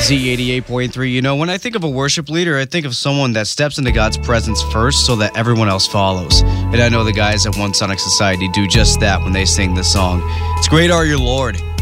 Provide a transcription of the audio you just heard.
Z88.3. You know, when I think of a worship leader, I think of someone that steps into God's presence first so that everyone else follows. And I know the guys at One Sonic Society do just that when they sing this song. It's Great Are Your Lord.